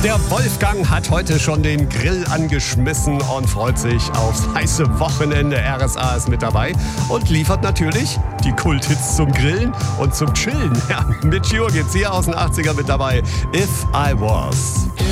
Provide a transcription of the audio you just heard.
Der Wolfgang hat heute schon den Grill angeschmissen und freut sich aufs heiße Wochenende. RSA ist mit dabei und liefert natürlich die Kulthits zum Grillen und zum Chillen. Ja, mit Chio geht's hier aus den 80er mit dabei. If I Was.